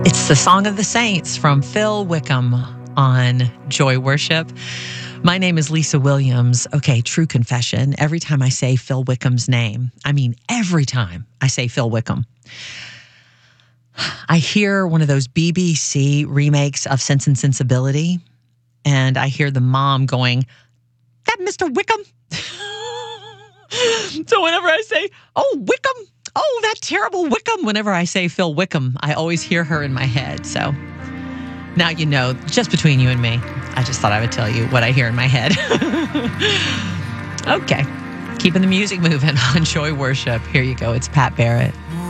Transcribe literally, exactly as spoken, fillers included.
It's the Song of the Saints from Phil Wickham on Joy Worship. My name is Lisa Williams. Okay, true confession. Every time I say Phil Wickham's name, I mean every time I say Phil Wickham, I hear one of those B B C remakes of Sense and Sensibility, and I hear the mom going, "That Mister Wickham?" So whenever I say, "Oh, Wickham," "Oh, that terrible Wickham," whenever I say Phil Wickham, I always hear her in my head. So now you know, just between you and me, I just thought I would tell you what I hear in my head. Okay, keeping the music moving on Joy Worship. Here you go. It's Pat Barrett.